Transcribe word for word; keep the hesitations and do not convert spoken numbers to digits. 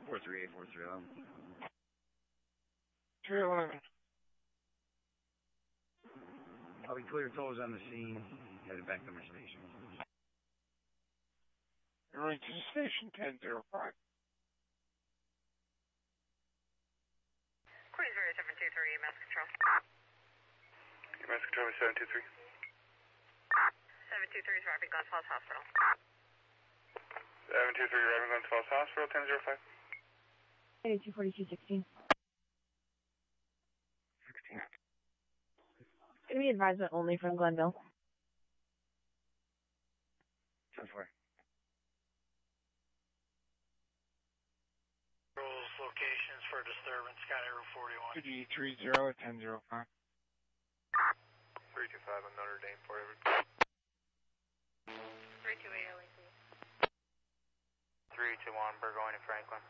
four three eight four three eleven. three eleven. I'll be clear tolls on the scene. Headed back to my station. You're going to station ten oh five. Queen zero seven two three, mass control. Mass control seven two three. seven two three is arriving Glens Falls Hospital. seven two three arriving Glens Falls Hospital, ten oh five. eighty-two forty-two sixteen. sixteen. Gonna be advisement only from Glenville. ten four. Rules, locations for disturbance, County Route forty-one. G three zero ten oh five. three two five on Notre Dame, Fort Edward. three two eight, L A C. three two one, Burgoyne and Franklin.